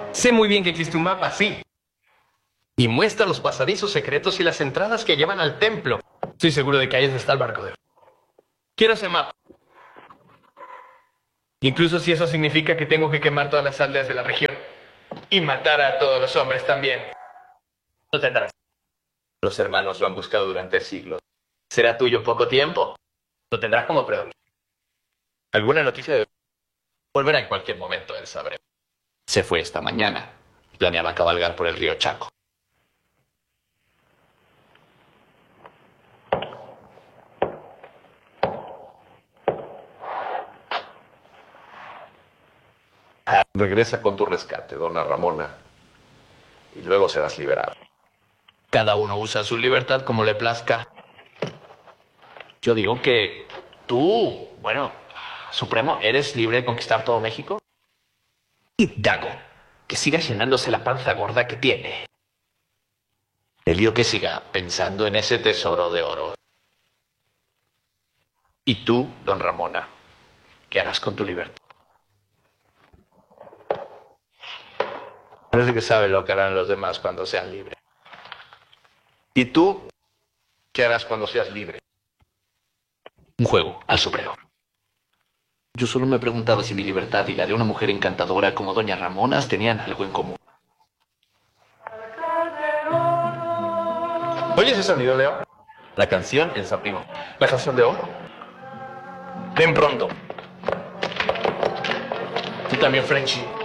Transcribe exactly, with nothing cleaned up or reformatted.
Sé muy bien que existe un mapa, sí. Y muestra los pasadizos secretos y las entradas que llevan al templo. Estoy seguro de que ahí es donde está el barco de... Quiero ese mapa. Incluso si eso significa que tengo que quemar todas las aldeas de la región. Y matar a todos los hombres también. Lo tendrás. Los hermanos lo han buscado durante siglos. ¿Será tuyo poco tiempo? Lo tendrás como predominio. ¿Alguna noticia de...? Volverá en cualquier momento, él sabrá. Se fue esta mañana. Planeaba cabalgar por el río Chaco. Regresa con tu rescate, dona Ramona. Y luego serás liberado. Cada uno usa su libertad como le plazca. Yo digo que tú, bueno, Supremo, ¿eres libre de conquistar todo México? Y Dago, que siga llenándose la panza gorda que tiene. Elio que siga pensando en ese tesoro de oro. Y tú, don Ramona, ¿qué harás con tu libertad? Parece que sabe lo que harán los demás cuando sean libres. ¿Y tú qué harás cuando seas libre? Un juego al Supremo. Yo solo me preguntaba si mi libertad y la de una mujer encantadora como doña Ramonas tenían algo en común. ¿Oyes ese sonido, Leo? La canción El Saprimo. La canción de oro. Ven pronto. Tú también, Frenchy.